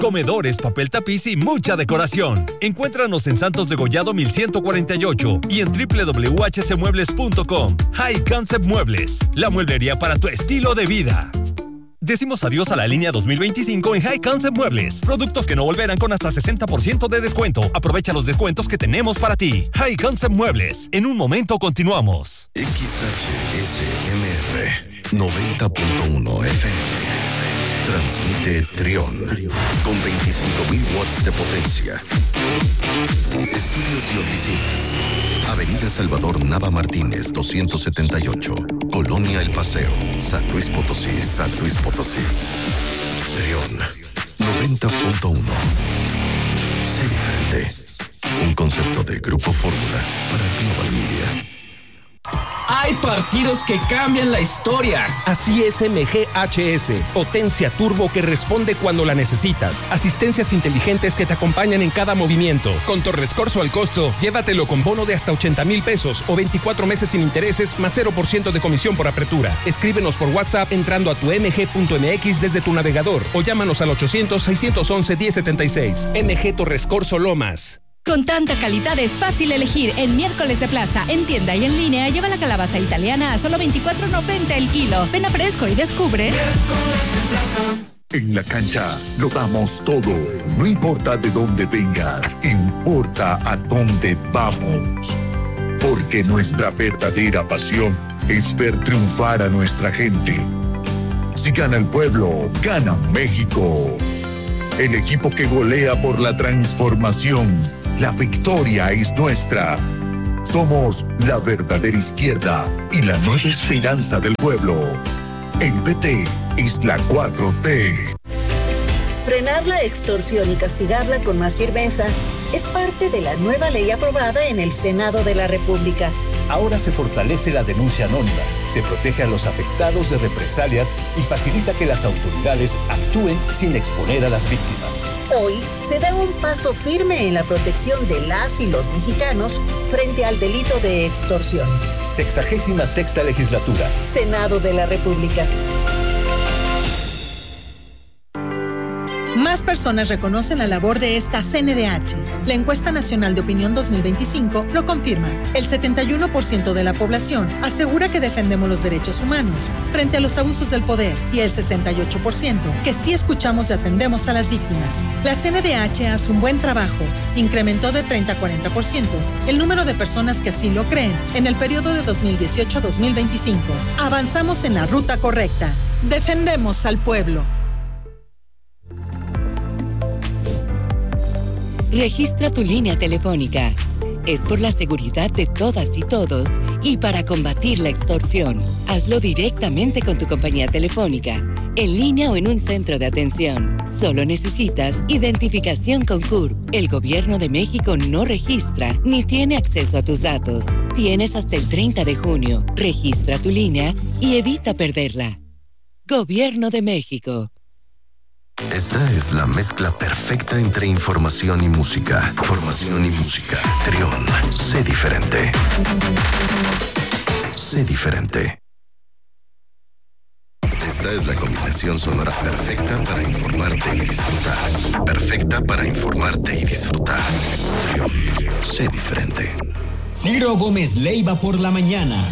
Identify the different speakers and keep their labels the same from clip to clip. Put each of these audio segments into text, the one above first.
Speaker 1: comedores, papel tapiz y mucha decoración. Encuéntranos en Santos Degollado 1148 y en www.hcmuebles.com. High Concept Muebles, la mueblería para tu estilo de vida. Decimos adiós a la línea 2025 en High Concept Muebles. Productos que no volverán con hasta 60% de descuento. Aprovecha los descuentos que tenemos para ti. High Concept Muebles. En un momento continuamos.
Speaker 2: XHSMR 90.1 FM. Transmite Trión con 25.000 watts de potencia. Estudios y oficinas. Avenida Salvador Nava Martínez 278, Colonia El Paseo, San Luis Potosí, San Luis Potosí. Trión 90.1. Sé diferente. Un concepto de Grupo Fórmula para Global Media.
Speaker 3: Hay partidos que cambian la historia.
Speaker 4: Así es MGHS, potencia turbo que responde cuando la necesitas. Asistencias inteligentes que te acompañan en cada movimiento. Con Torres Corso al costo, llévatelo con bono de hasta 80,000 pesos o 24 meses sin intereses más 0% de comisión por apertura. Escríbenos por WhatsApp entrando a tu mg.mx desde tu navegador o llámanos al 800-611-1076. MG Torres Corso Lomas.
Speaker 5: Con tanta calidad es fácil elegir. En Miércoles de Plaza, en tienda y en línea, lleva la calabaza italiana a solo $24.90 el kilo. Ven a Fresco y descubre.
Speaker 6: Miércoles de Plaza. En la cancha lo damos todo. No importa de dónde vengas, importa a dónde vamos. Porque nuestra verdadera pasión es ver triunfar a nuestra gente. Si gana el pueblo, gana México. El equipo que golea por la transformación. La victoria es nuestra. Somos la verdadera izquierda y la nueva esperanza del pueblo. El PT es la 4T.
Speaker 7: Frenar la extorsión y castigarla con más firmeza es parte de la nueva ley aprobada en el Senado de la República.
Speaker 8: Ahora se fortalece la denuncia anónima, se protege a los afectados de represalias y facilita que las autoridades actúen sin exponer a las víctimas.
Speaker 7: Hoy se da un paso firme en la protección de las y los mexicanos frente al delito de extorsión.
Speaker 8: 66ª Legislatura.
Speaker 7: Senado de la República.
Speaker 9: Más personas reconocen la labor de esta CNDH. La encuesta nacional de opinión 2025 lo confirma. El 71% de la población asegura que defendemos los derechos humanos frente a los abusos del poder y el 68% que sí escuchamos y atendemos a las víctimas. La CNDH hace un buen trabajo. Incrementó de 30 a 40% el número de personas que así lo creen en el periodo de 2018 a 2025. Avanzamos en la ruta correcta. Defendemos al pueblo.
Speaker 10: Registra tu línea telefónica. Es por la seguridad de todas y todos y para combatir la extorsión. Hazlo directamente con tu compañía telefónica, en línea o en un centro de atención. Solo necesitas identificación con CURP. El Gobierno de México no registra ni tiene acceso a tus datos. Tienes hasta el 30 de junio. Registra tu línea y evita perderla. Gobierno de México.
Speaker 2: Esta es la mezcla perfecta entre información y música. Información y música. Trión, sé diferente. Sé diferente. Esta es la combinación sonora perfecta para informarte y disfrutar. Perfecta para informarte y disfrutar. Trión, sé diferente.
Speaker 11: Ciro Gómez Leiva por la mañana.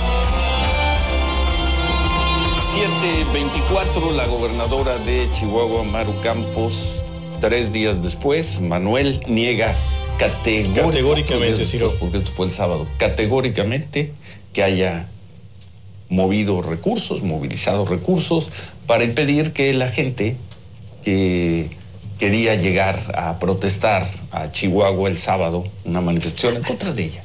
Speaker 12: 7:24, la gobernadora de Chihuahua, Maru Campos, 3 días después, Manuel niega categóricamente, Ciro, porque esto fue el sábado, categóricamente que haya movilizado recursos para impedir que la gente que quería llegar a protestar a Chihuahua el sábado, una manifestación en contra de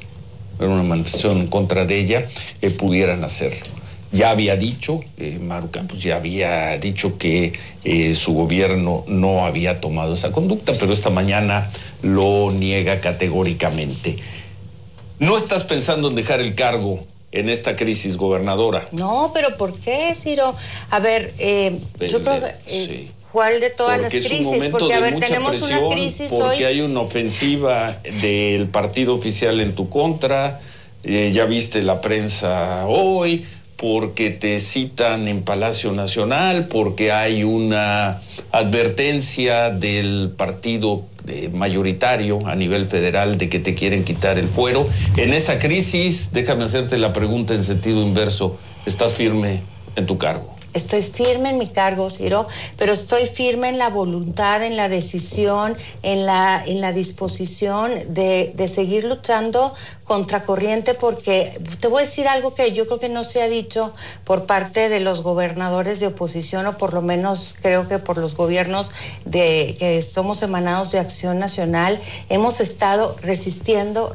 Speaker 12: ella, pudieran hacerlo. Ya había dicho, Maru Campos ya había dicho que su gobierno no había tomado esa conducta, pero esta mañana lo niega categóricamente. ¿No estás pensando en dejar el cargo en esta crisis, gobernadora?
Speaker 13: No, pero ¿por qué, Ciro? A ver, yo creo que...
Speaker 12: Sí.
Speaker 13: ¿Cuál de todas las crisis? Porque, a ver, tenemos una crisis hoy.
Speaker 12: Porque hay una ofensiva del partido oficial en tu contra, ya viste la prensa hoy, porque te citan en Palacio Nacional, porque hay una advertencia del partido mayoritario a nivel federal de que te quieren quitar el fuero. En esa crisis, déjame hacerte la pregunta en sentido inverso, ¿estás firme en tu cargo?
Speaker 13: Estoy firme en mi cargo, Ciro, pero estoy firme en la voluntad, en la decisión, en la disposición de seguir luchando contracorriente, porque te voy a decir algo que yo creo que no se ha dicho por parte de los gobernadores de oposición, o por lo menos creo que por los gobiernos que somos emanados de Acción Nacional. Hemos estado resistiendo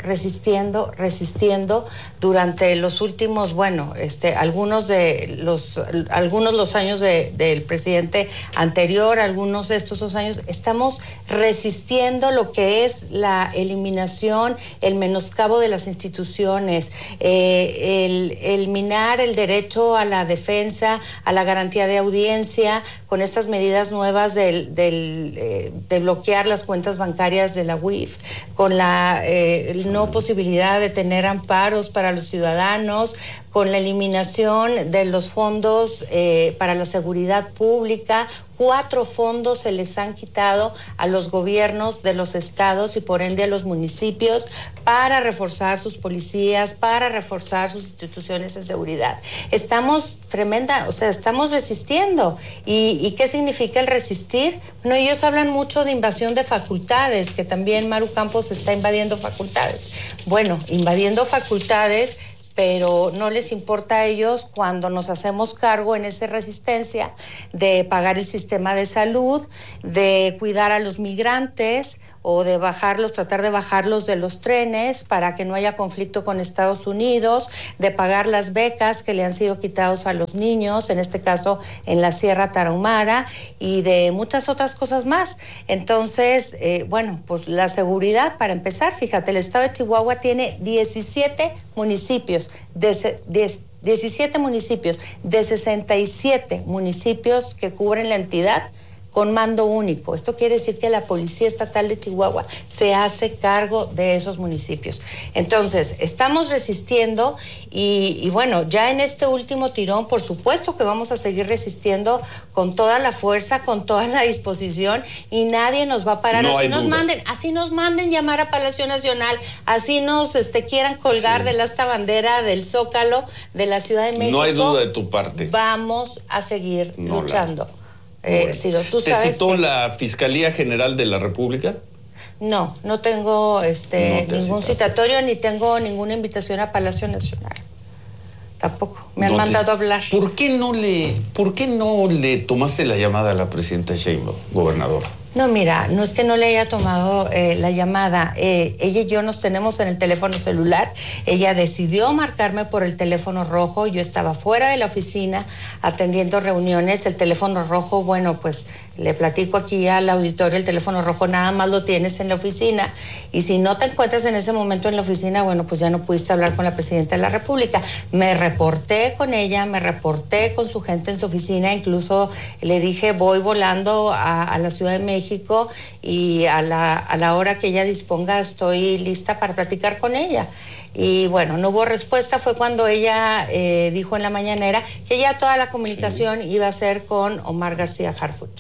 Speaker 13: durante los últimos, algunos los años del presidente anterior, algunos de estos 2 años, estamos resistiendo lo que es la eliminación, el menoscabo de las instituciones, el minar el derecho a la defensa, a la garantía de audiencia, con estas medidas nuevas de bloquear las cuentas bancarias de la UIF, con la no posibilidad de tener amparos para los ciudadanos, con la eliminación de los fondos para la seguridad pública. 4 fondos se les han quitado a los gobiernos de los estados y por ende a los municipios para reforzar sus policías, para reforzar sus instituciones de seguridad. Estamos estamos resistiendo. ¿Y qué significa el resistir? Bueno, ellos hablan mucho de invasión de facultades, que también Maru Campos está invadiendo facultades. Bueno, invadiendo facultades, pero no les importa a ellos cuando nos hacemos cargo en esa resistencia de pagar el sistema de salud, de cuidar a los migrantes o de tratar de bajarlos de los trenes para que no haya conflicto con Estados Unidos, de pagar las becas que le han sido quitados a los niños, en este caso en la Sierra Tarahumara, y de muchas otras cosas más. Entonces, pues la seguridad, para empezar, fíjate, el estado de Chihuahua tiene 17 municipios, 17 municipios de 67 municipios que cubren la entidad con mando único. Esto quiere decir que la Policía Estatal de Chihuahua se hace cargo de esos municipios. Entonces, estamos resistiendo y bueno, ya en este último tirón, por supuesto que vamos a seguir resistiendo con toda la fuerza, con toda la disposición, y nadie nos va a parar. No, así nos manden llamar a Palacio Nacional, así nos quieran colgar del asta bandera del Zócalo de la Ciudad de México.
Speaker 12: No hay duda de tu parte.
Speaker 13: Vamos a seguir luchando. Ciro, ¿tú
Speaker 12: ¿te
Speaker 13: sabes
Speaker 12: citó la Fiscalía General de la República?
Speaker 13: No tengo ningún citatorio, ni tengo ninguna invitación a Palacio Nacional. Tampoco. Me han mandado a hablar.
Speaker 12: ¿Por qué no le tomaste la llamada a la presidenta Sheinbaum, gobernadora?
Speaker 13: No, mira, no es que no le haya tomado la llamada. Ella y yo nos tenemos en el teléfono celular. Ella decidió marcarme por el teléfono rojo. Yo estaba fuera de la oficina atendiendo reuniones. El teléfono rojo, bueno, pues le platico aquí al auditorio, el teléfono rojo nada más lo tienes en la oficina. Y si no te encuentras en ese momento en la oficina, bueno, pues ya no pudiste hablar con la presidenta de la República. Me reporté con ella, me reporté con su gente en su oficina. Incluso le dije, voy volando a la Ciudad de México, y a la hora que ella disponga estoy lista para platicar con ella. Y bueno, no hubo respuesta. Fue cuando ella dijo en la mañanera que ya toda la comunicación iba a ser con Omar García Harfuch.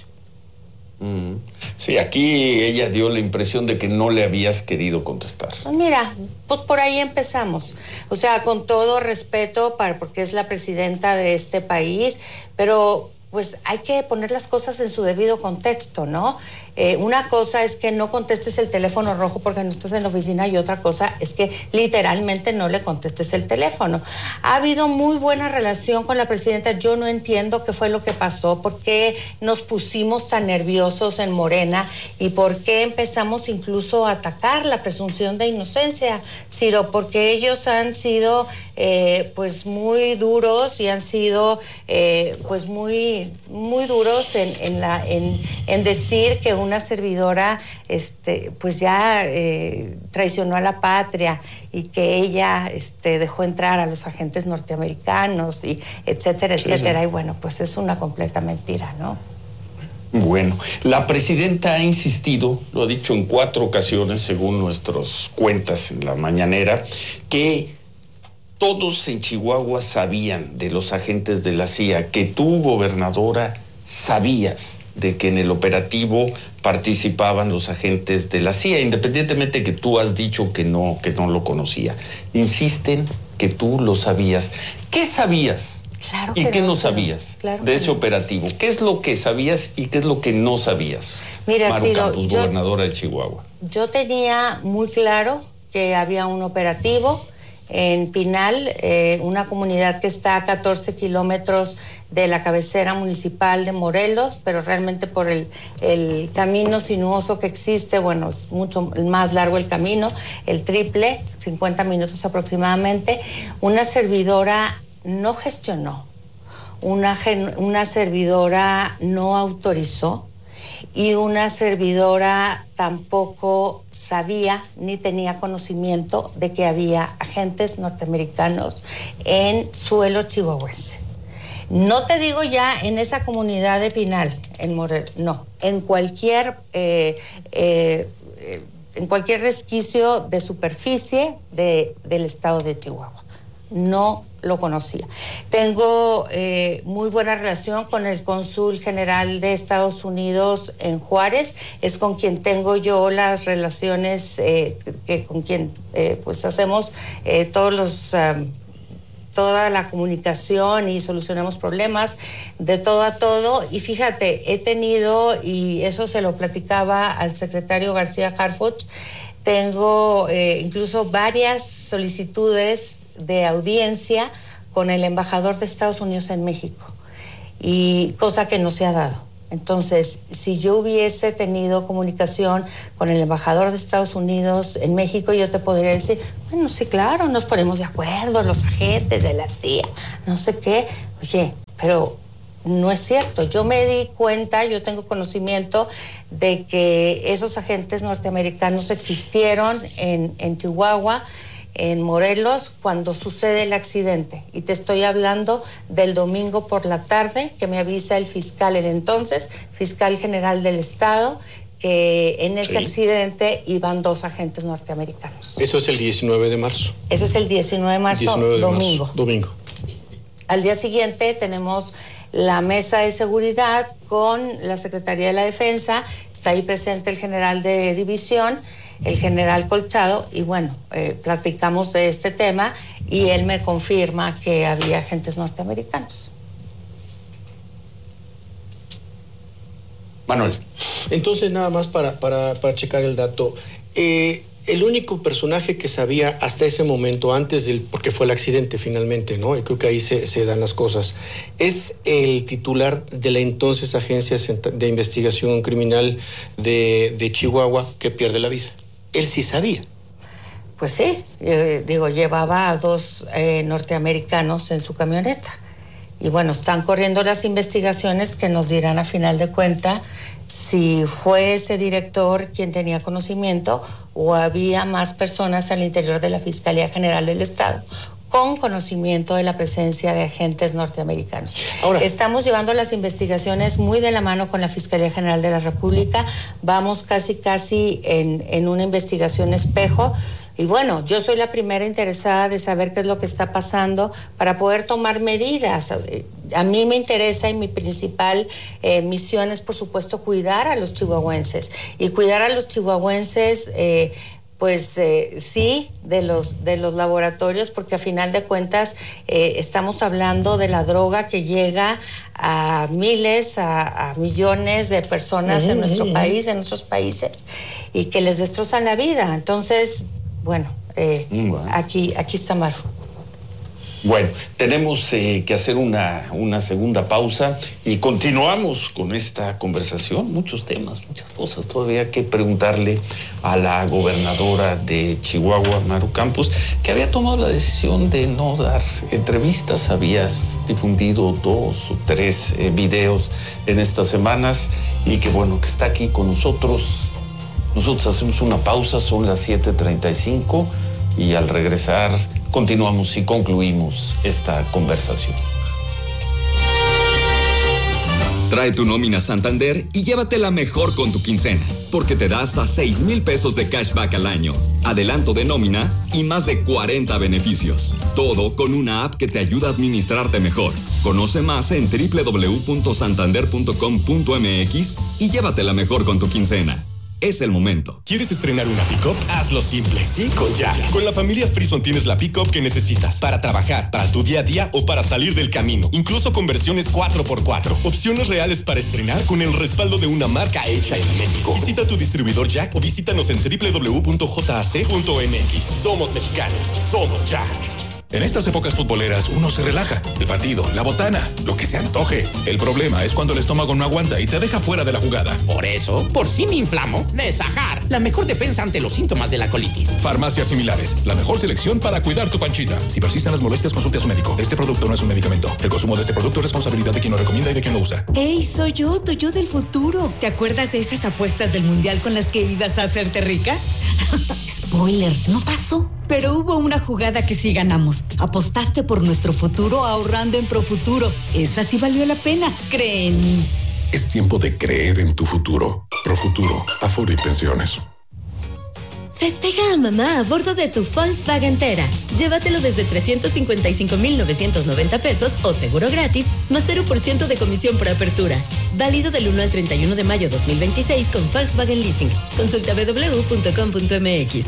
Speaker 12: Sí, aquí ella dio la impresión de que no le habías querido contestar.
Speaker 13: Pues mira, pues por ahí empezamos. O sea, con todo respeto, porque es la presidenta de este país, pero pues hay que poner las cosas en su debido contexto, ¿no? Una cosa es que no contestes el teléfono rojo porque no estás en la oficina, y otra cosa es que literalmente no le contestes el teléfono. Ha habido muy buena relación con la presidenta. Yo no entiendo qué fue lo que pasó, por qué nos pusimos tan nerviosos en Morena y por qué empezamos incluso a atacar la presunción de inocencia, Ciro, porque ellos han sido pues muy duros y han sido pues muy duros en decir que una servidora pues ya traicionó a la patria y que ella dejó entrar a los agentes norteamericanos y etcétera, etcétera. Sí. Y bueno, pues es una completa mentira, ¿no?
Speaker 12: Bueno, la presidenta ha insistido, lo ha dicho en 4 ocasiones, según nuestras cuentas en la mañanera, que todos en Chihuahua sabían de los agentes de la CIA, que tú, gobernadora, sabías de que en el operativo participaban los agentes de la CIA, independientemente que tú has dicho que no lo conocía. Insisten que tú lo sabías. ¿Qué sabías?
Speaker 13: Claro
Speaker 12: ¿Y
Speaker 13: que
Speaker 12: qué no
Speaker 13: sé.
Speaker 12: sabías
Speaker 13: Claro
Speaker 12: de ese
Speaker 13: no.
Speaker 12: operativo? ¿Qué es lo que sabías y qué es lo que no sabías?
Speaker 13: Mira,
Speaker 12: Maru
Speaker 13: Ciro,
Speaker 12: Campos, gobernadora de Chihuahua.
Speaker 13: Yo tenía muy claro que había un operativo en Pinal, una comunidad que está a 14 kilómetros de la cabecera municipal de Morelos, pero realmente por el camino sinuoso que existe, bueno, es mucho más largo el camino, el triple, 50 minutos aproximadamente. Una servidora no gestionó, una servidora no autorizó y una servidora tampoco sabía ni tenía conocimiento de que había agentes norteamericanos en suelo chihuahuense. No te digo ya en esa comunidad de Pinal, en Morelos, no, en cualquier resquicio de superficie del estado de Chihuahua. No lo conocía. Tengo muy buena relación con el cónsul general de Estados Unidos en Juárez, es con quien tengo yo las relaciones, con quien pues hacemos toda la comunicación y solucionamos problemas de todo a todo. Y fíjate, he tenido, y eso se lo platicaba al secretario García Harfuch, tengo incluso varias solicitudes de audiencia con el embajador de Estados Unidos en México, y cosa que no se ha dado. Entonces, si yo hubiese tenido comunicación con el embajador de Estados Unidos en México, yo te podría decir, bueno, sí, claro, nos ponemos de acuerdo, los agentes de la CIA, no sé qué. Oye, pero no es cierto. Yo me di cuenta, yo tengo conocimiento de que esos agentes norteamericanos existieron en Chihuahua, en Morelos, cuando sucede el accidente. Y te estoy hablando del domingo por la tarde, que me avisa el fiscal, el entonces fiscal general del estado, que en ese accidente iban 2 agentes norteamericanos.
Speaker 14: Eso es el 19 de marzo.
Speaker 13: Ese es el 19 de marzo,
Speaker 14: 19 de
Speaker 13: domingo.
Speaker 14: Marzo, domingo.
Speaker 13: Al día siguiente tenemos la mesa de seguridad con la Secretaría de la Defensa, está ahí presente el general de división, el general Colchado, y bueno, platicamos de este tema y él me confirma que había agentes norteamericanos.
Speaker 12: Manuel.
Speaker 14: Entonces, nada más para checar el dato, el único personaje que sabía hasta ese momento, antes porque fue el accidente finalmente, ¿no? Y creo que ahí se dan las cosas, es el titular de la entonces Agencia de Investigación Criminal de Chihuahua, que pierde la vida. Él sí sabía.
Speaker 13: Pues sí, llevaba a 2 norteamericanos en su camioneta. Y bueno, están corriendo las investigaciones que nos dirán a final de cuenta si fue ese director quien tenía conocimiento o había más personas al interior de la Fiscalía General del Estado con conocimiento de la presencia de agentes norteamericanos. Ahora, estamos llevando las investigaciones muy de la mano con la Fiscalía General de la República. Vamos casi en una investigación espejo. Y bueno, yo soy la primera interesada de saber qué es lo que está pasando para poder tomar medidas. A mí me interesa, y mi principal misión es, por supuesto, cuidar a los chihuahuenses. Y cuidar a los chihuahuenses, sí, de los laboratorios, porque a final de cuentas estamos hablando de la droga que llega a miles, a millones de personas en nuestro país, en nuestros países, y que les destrozan la vida. Entonces, bueno, aquí está Maru.
Speaker 12: Bueno, tenemos que hacer una segunda pausa y continuamos con esta conversación. Muchos temas, muchas cosas todavía que preguntarle a la gobernadora de Chihuahua, Maru Campos, que había tomado la decisión de no dar entrevistas. Habías difundido 2 o 3 videos en estas semanas y que bueno, que está aquí con nosotros. Nosotros hacemos una pausa, son las 7:35 y al regresar continuamos y concluimos esta conversación.
Speaker 15: Trae tu nómina Santander y llévatela mejor con tu quincena, porque te da hasta 6,000 pesos de cashback al año, adelanto de nómina y más de 40 beneficios. Todo con una app que te ayuda a administrarte mejor. Conoce más en www.santander.com.mx y llévatela mejor con tu quincena. Es el momento.
Speaker 16: ¿Quieres estrenar una pick-up? Hazlo simple. Sí, con Jack. Con la familia Frison tienes la pick-up que necesitas para trabajar, para tu día a día o para salir del camino. Incluso con versiones 4x4. Opciones reales para estrenar con el respaldo de una marca hecha en México. Visita tu distribuidor Jack o visítanos en www.jac.mx. Somos mexicanos. Somos Jack.
Speaker 17: En estas épocas futboleras uno se relaja. El partido, la botana, lo que se antoje. El problema es cuando el estómago no aguanta y te deja fuera de la jugada.
Speaker 18: Por eso, por si me inflamo, Nesajar, la mejor defensa ante los síntomas de la colitis.
Speaker 17: Farmacias similares, la mejor selección para cuidar tu panchita. Si persisten las molestias, consulte a su médico. Este producto no es un medicamento. El consumo de este producto es responsabilidad de quien lo recomienda y de quien lo usa.
Speaker 19: ¡Ey, soy yo, tu yo del futuro! ¿Te acuerdas de esas apuestas del mundial con las que ibas a hacerte rica? Spoiler, no pasó. Pero hubo una jugada que sí ganamos. Apostaste por nuestro futuro ahorrando en Profuturo. Esa sí valió la pena. Cree en mí.
Speaker 17: Es tiempo de creer en tu futuro. Profuturo, Afore y Pensiones.
Speaker 20: Festeja a mamá a bordo de tu Volkswagen Tera. Llévatelo desde 355,990 pesos o seguro gratis, más 0% de comisión por apertura. Válido del 1 al 31 de mayo 2026 con Volkswagen Leasing. Consulta www.com.mx.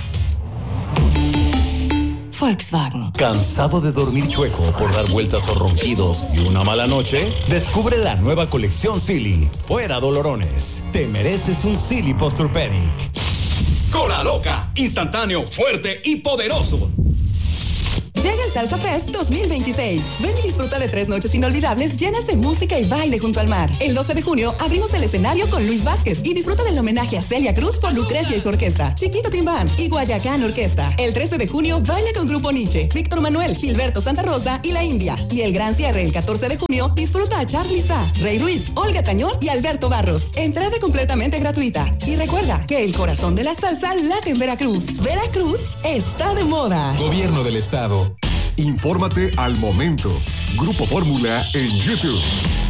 Speaker 21: Volkswagen. ¿Cansado de dormir chueco por dar vueltas o ronquidos y una mala noche? Descubre la nueva colección Silly. Fuera dolorones. Te mereces un Silly Posturpedic.
Speaker 22: Cola Loca, instantáneo, fuerte y poderoso.
Speaker 23: Llega el Salsa Fest 2026. Ven y disfruta de 3 noches inolvidables llenas de música y baile junto al mar. El 12 de junio abrimos el escenario con Luis Vázquez y disfruta del homenaje a Celia Cruz por Lucrecia y su orquesta, Chiquito Timbán y Guayacán Orquesta. El 13 de junio baila con Grupo Nietzsche, Víctor Manuel, Gilberto Santa Rosa y La India. Y el gran cierre el 14 de junio disfruta a Charly Sá, Rey Ruiz, Olga Tañón y Alberto Barros. Entrada completamente gratuita. Y recuerda que el corazón de la salsa late en Veracruz. Veracruz está de moda.
Speaker 17: Gobierno del Estado.
Speaker 24: Infórmate al momento. Grupo Fórmula en YouTube.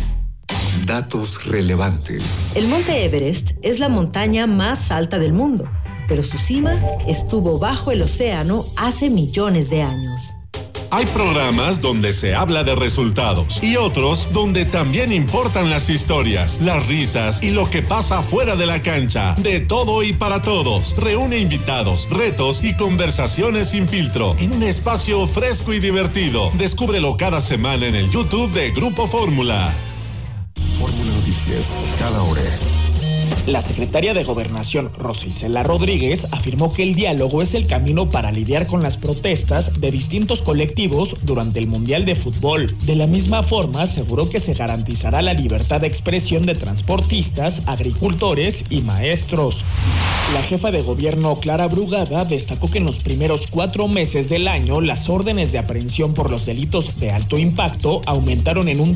Speaker 24: Datos relevantes.
Speaker 25: El Monte Everest es la montaña más alta del mundo, pero su cima estuvo bajo el océano hace millones de años.
Speaker 26: Hay programas donde se habla de resultados y otros donde también importan las historias, las risas y lo que pasa fuera de la cancha. De todo y para todos. Reúne invitados, retos y conversaciones sin filtro en un espacio fresco y divertido. Descúbrelo cada semana en el YouTube de Grupo Fórmula.
Speaker 24: Fórmula Noticias, cada hora.
Speaker 27: La secretaria de Gobernación, Rosa Isela Rodríguez, afirmó que el diálogo es el camino para lidiar con las protestas de distintos colectivos durante el Mundial de Fútbol. De la misma forma, aseguró que se garantizará la libertad de expresión de transportistas, agricultores y maestros. La jefa de gobierno, Clara Brugada, destacó que en los primeros 4 meses del año, las órdenes de aprehensión por los delitos de alto impacto aumentaron en un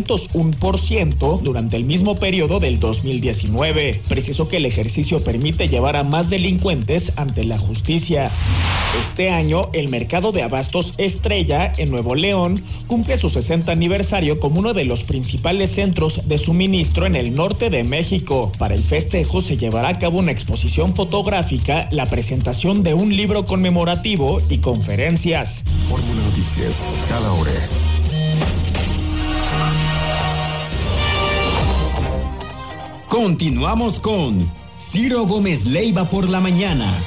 Speaker 27: 201% durante el mismo periodo del 2019. Precisó que el ejercicio permite llevar a más delincuentes ante la justicia. Este año, el mercado de abastos Estrella, en Nuevo León, cumple su 60 aniversario como uno de los principales centros de suministro en el norte de México. Para el festejo se llevará a cabo una exposición fotográfica, la presentación de un libro conmemorativo y conferencias.
Speaker 24: Fórmula Noticias, cada hora.
Speaker 11: Continuamos con Ciro Gómez Leiva por la mañana.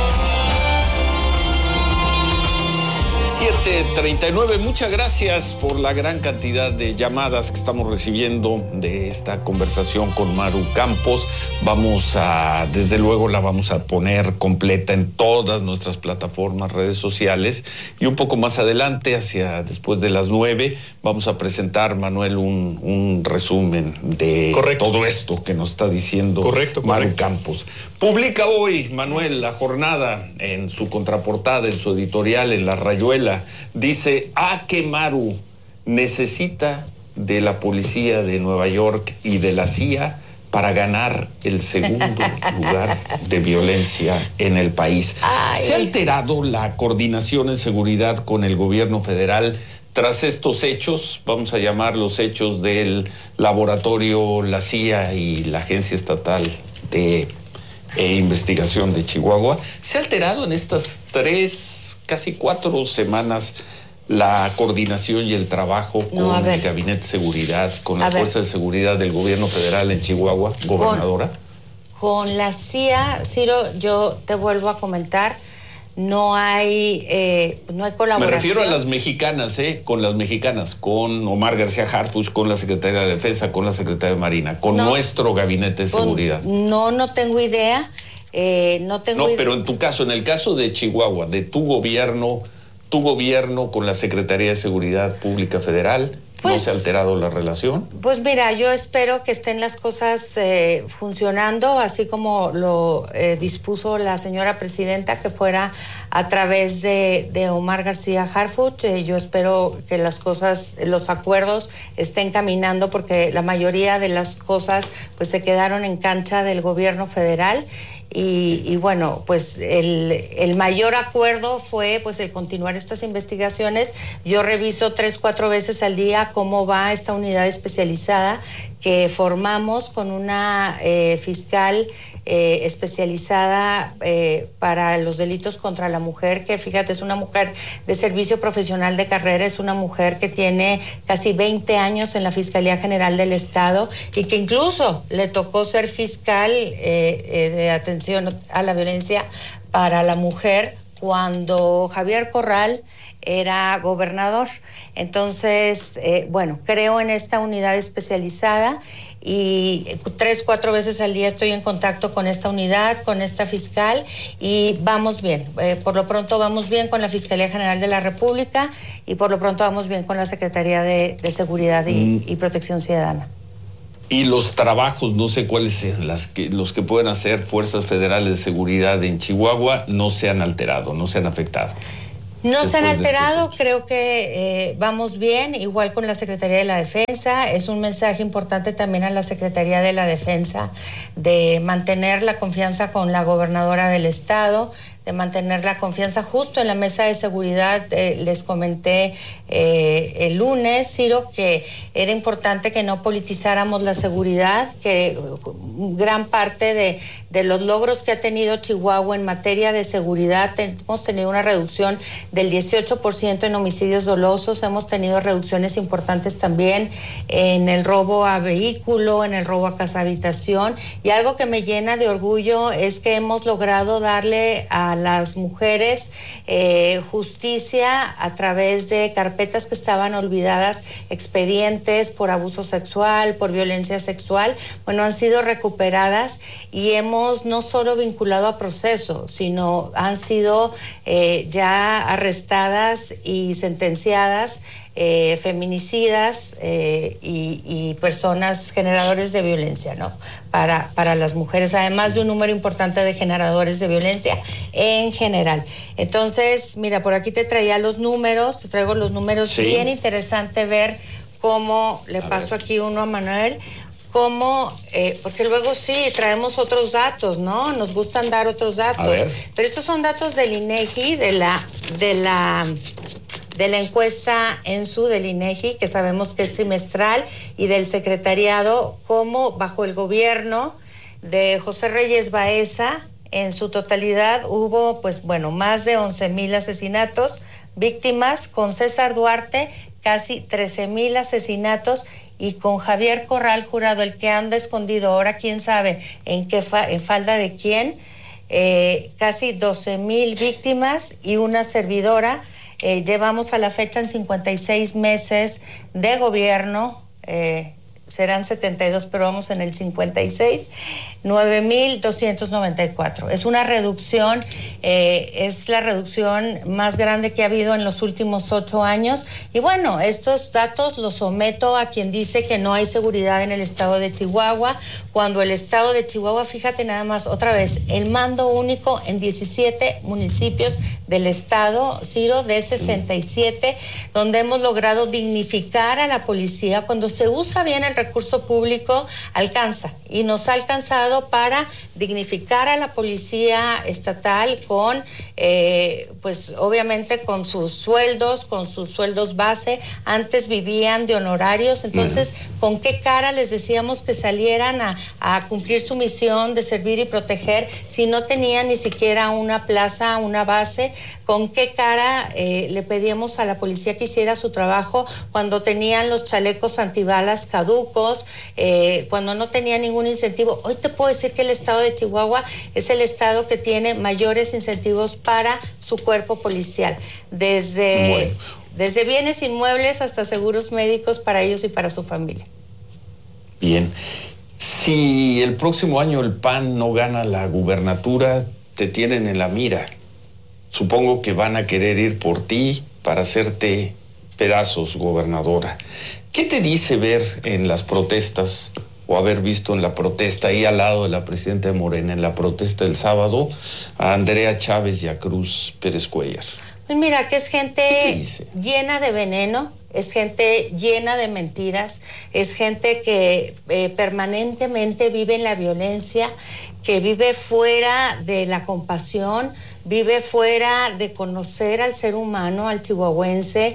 Speaker 12: 7:39, muchas gracias por la gran cantidad de llamadas que estamos recibiendo de esta conversación con Maru Campos. Desde luego la vamos a poner completa en todas nuestras plataformas, redes sociales, y un poco más adelante, después de las 9, vamos a presentar, Manuel, un resumen de todo esto que nos está diciendo Maru Campos. Publica hoy, Manuel, La Jornada en su contraportada, en su editorial, en La Rayuela. Dice, que Maru necesita de la policía de Nueva York y de la CIA para ganar el segundo lugar de violencia en el país. Se ha alterado la coordinación en seguridad con el gobierno federal tras estos hechos, vamos a llamar los hechos del laboratorio, la CIA y la Agencia Estatal de Investigación de Chihuahua, se ha alterado en estas 3, casi 4 semanas la coordinación y el trabajo con el Gabinete de Seguridad, con la Fuerza de Seguridad del Gobierno Federal en Chihuahua, gobernadora.
Speaker 13: Con la CIA, Ciro, yo te vuelvo a comentar, no hay colaboración.
Speaker 12: Me refiero a las mexicanas, con las mexicanas, con Omar García Harfuch, con la Secretaría de Defensa, con la Secretaría de Marina, con nuestro Gabinete de Seguridad.
Speaker 13: No tengo idea.
Speaker 12: Pero en tu caso, en el caso de Chihuahua, de tu gobierno con la Secretaría de Seguridad Pública Federal, ¿no se ha alterado la relación?
Speaker 13: Pues mira, yo espero que estén las cosas funcionando, así como lo dispuso la señora presidenta, que fuera a través de Omar García Harfuch. Yo espero que las cosas, los acuerdos estén caminando, porque la mayoría de las cosas pues se quedaron en cancha del gobierno federal. Y bueno, pues el mayor acuerdo fue pues el continuar estas investigaciones. Yo reviso 3-4 veces al día cómo va esta unidad especializada que formamos con una fiscal especializada para los delitos contra la mujer, que fíjate, es una mujer de servicio profesional de carrera, es una mujer que tiene casi 20 años en la Fiscalía General del Estado y que incluso le tocó ser fiscal de atención a la violencia para la mujer cuando Javier Corral era gobernador. Entonces, creo en esta unidad especializada y 3-4 veces al día estoy en contacto con esta unidad, con esta fiscal, y vamos bien. Por lo pronto vamos bien con la Fiscalía General de la República y por lo pronto vamos bien con la Secretaría de Seguridad y Protección Ciudadana.
Speaker 12: Y los trabajos, no sé cuáles sean los que pueden hacer fuerzas federales de seguridad en Chihuahua, no se han alterado, no se han afectado.
Speaker 13: No se han alterado, creo que vamos bien, igual con la Secretaría de la Defensa. Es un mensaje importante también a la Secretaría de la Defensa de mantener la confianza con la gobernadora del estado, de mantener la confianza justo en la mesa de seguridad. Les comenté el lunes, Ciro, que era importante que no politizáramos la seguridad, que gran parte de los logros que ha tenido Chihuahua en materia de seguridad, hemos tenido una reducción del 18% en homicidios dolosos, hemos tenido reducciones importantes también en el robo a vehículo, en el robo a casa habitación, y algo que me llena de orgullo es que hemos logrado darle a las mujeres justicia a través de carpetas que estaban olvidadas, expedientes por abuso sexual, por violencia sexual, han sido recuperadas y hemos no solo vinculado a proceso, sino han sido ya arrestadas y sentenciadas feminicidas y personas generadores de violencia, ¿no? Para las mujeres, además de un número importante de generadores de violencia en general. Entonces, mira, por aquí te traigo los números, sí. Bien interesante ver cómo le paso aquí uno a Manuel, cómo, porque luego sí, traemos otros datos, ¿no? Nos gustan dar otros datos, pero estos son datos del INEGI, de la encuesta del INEGI, que sabemos que es trimestral, y del secretariado, como bajo el gobierno de José Reyes Baeza, en su totalidad hubo, más de 11,000 asesinatos, víctimas, con César Duarte, casi 13,000 asesinatos, y con Javier Corral Jurado, el que anda escondido ahora, quién sabe en falda de quién, casi 12,000 víctimas y una servidora. Llevamos a la fecha en 56 meses de gobierno, serán 72, pero vamos en el 56, 9,294. Es una reducción, es la reducción más grande que ha habido en los últimos 8 años. Y estos datos los someto a quien dice que no hay seguridad en el estado de Chihuahua, cuando el estado de Chihuahua, fíjate nada más, otra vez, el mando único en 17 municipios del estado, Ciro, de 67, donde hemos logrado dignificar a la policía. Cuando se usa bien el recurso público, alcanza, y nos ha alcanzado haciendo para dignificar a la policía estatal con, pues obviamente con sus sueldos base. Antes vivían de honorarios, entonces, ¿con qué cara les decíamos que salieran a cumplir su misión de servir y proteger si no tenían ni siquiera una plaza, una base? ¿Con qué cara le pedíamos a la policía que hiciera su trabajo cuando tenían los chalecos antibalas caducos, cuando no tenía ningún incentivo? Hoy te puedo decir que el estado de Chihuahua es el estado que tiene mayores incentivos para su cuerpo policial, desde bienes inmuebles hasta seguros médicos para ellos y para su familia.
Speaker 12: Bien, si el próximo año el PAN no gana la gubernatura, te tienen en la mira. Supongo que van a querer ir por ti para hacerte pedazos, gobernadora. ¿Qué te dice ver en las protestas o haber visto en la protesta ahí al lado de la presidenta de Morena, en la protesta del sábado, a Andrea Chávez y a Cruz Pérez Cuellar?
Speaker 13: Pues mira, que es gente llena de veneno, es gente llena de mentiras, es gente que permanentemente vive en la violencia, que vive fuera de la compasión, vive fuera de conocer al ser humano, al chihuahuense,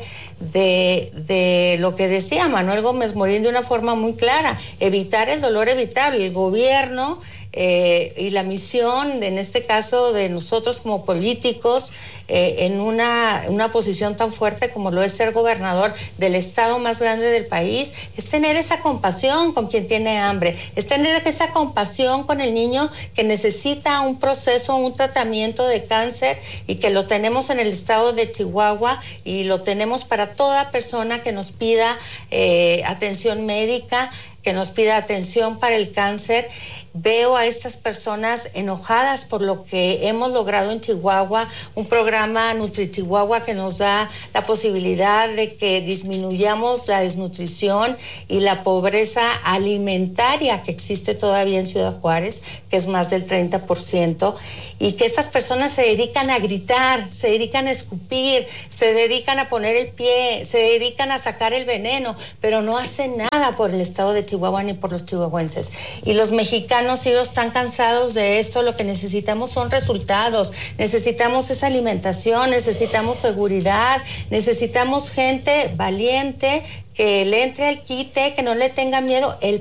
Speaker 13: de lo que decía Manuel Gómez Morín de una forma muy clara: evitar el dolor evitable. El gobierno y la misión, en este caso de nosotros como políticos, en una posición tan fuerte como lo es ser gobernador del estado más grande del país, es tener esa compasión con quien tiene hambre, es tener esa compasión con el niño que necesita un proceso, un tratamiento de cáncer, y que lo tenemos en el estado de Chihuahua y lo tenemos para toda persona que nos pida atención médica, que nos pida atención para el cáncer. Veo a estas personas enojadas por lo que hemos logrado en Chihuahua, un programa Nutri-Chihuahua que nos da la posibilidad de que disminuyamos la desnutrición y la pobreza alimentaria que existe todavía en Ciudad Juárez, que es más del 30%, y que estas personas se dedican a gritar, se dedican a escupir, se dedican a poner el pie, se dedican a sacar el veneno, pero no hacen nada por el estado de Chihuahua ni por los chihuahuenses. Y los mexicanos están cansados de esto. Lo que necesitamos son resultados, necesitamos esa alimentación, necesitamos seguridad, necesitamos gente valiente que le entre al quite, que no le tenga miedo. El